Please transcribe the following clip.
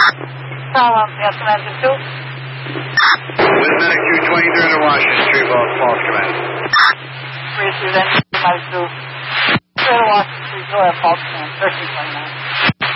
Yes, Commander 2. With medic 223 under Washington Street, false command. 3 then, Commander 2. Washington Street, false command. 13.